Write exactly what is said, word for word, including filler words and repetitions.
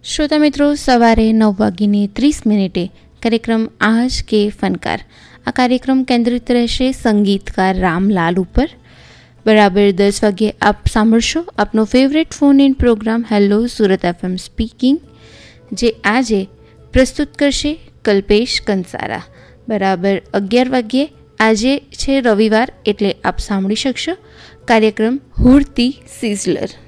શ્રોતા મિત્રો, સવારે નવ વાગીને ત્રીસ મિનિટે કાર્યક્રમ આજ કે ફનકાર આ કાર્યક્રમ કેન્દ્રિત રહેશે સંગીતકાર રામલાલ ઉપર. બરાબર દસ વાગ્યે આપ સાંભળશો આપનો favourite phone in programme hello Surat FM speaking, જે આજે પ્રસ્તુત કરશે કલ્પેશ કંસારા. બરાબર અગિયાર વાગ્યે આજે છે રવિવાર એટલે આપ સાંભળી શકશો કાર્યક્રમ હુડતી સિઝલર.